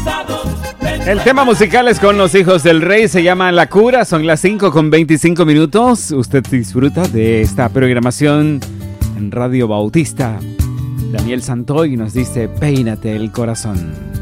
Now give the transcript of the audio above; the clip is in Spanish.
El tema musical es con los hijos del rey, se llama La Cura, son las 5:25. Usted disfruta de esta programación en Radio Bautista. Daniel Santoy nos dice, peínate el corazón.